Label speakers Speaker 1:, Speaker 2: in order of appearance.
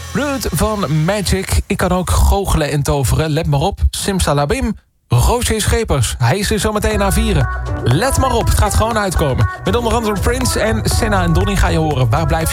Speaker 1: Ruud van Magic. Ik kan ook goochelen en toveren. Let maar op. Simsalabim. Roosje Schepers. Hij is er zo meteen aan vieren. Let maar op. Het gaat gewoon uitkomen. Met onder andere Prince en Senna en Donnie ga je horen. Waar blijf je?